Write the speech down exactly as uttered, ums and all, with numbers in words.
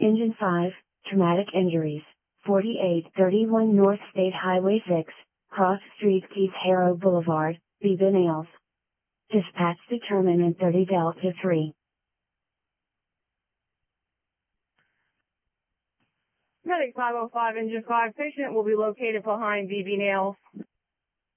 Engine five, traumatic injuries, forty-eight thirty-one North State Highway six, Cross Street Keith Harrow Boulevard, Beaver Dispatch determined in thirty Delta three. Medic five oh five, Engine five, patient will be located behind B B Nails.